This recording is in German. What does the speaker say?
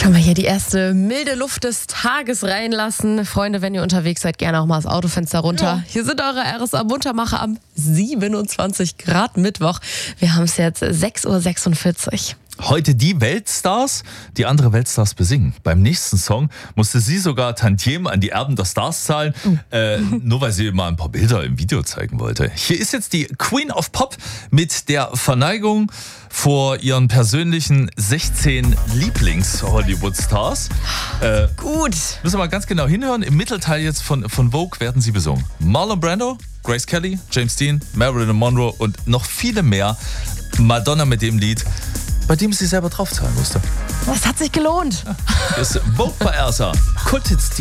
Schon mal hier die erste milde Luft des Tages reinlassen. Freunde, wenn ihr unterwegs seid, gerne auch mal das Autofenster runter. Ja. Hier sind eure RSA Muntermacher am 27 Grad Mittwoch. Wir haben es jetzt 6:46 Uhr. Heute die Weltstars, die andere Weltstars besingen. Beim nächsten Song musste sie sogar Tantiemen an die Erben der Stars zahlen, nur weil sie mal ein paar Bilder im Video zeigen wollte. Hier ist jetzt die Queen of Pop mit der Verneigung vor ihren persönlichen 16 Lieblings-Hollywood-Stars. Gut. Müssen wir mal ganz genau hinhören. Im Mittelteil jetzt von Vogue werden sie besungen. Marlon Brando, Grace Kelly, James Dean, Marilyn Monroe und noch viele mehr. Madonna mit dem Lied, bei dem sie selber draufzahlen musste. Das hat sich gelohnt. Das ist Vogue bei RSA. Kulthits